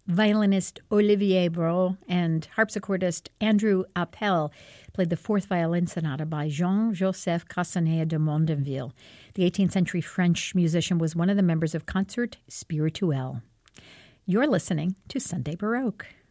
Violinist Olivier Brault and harpsichordist Andrew Appel played the Fourth Violin Sonata by Jean-Joseph Castanet de Mondonville. The 18th century French musician was one of the members of Concert Spirituel. You're listening to Sunday Baroque.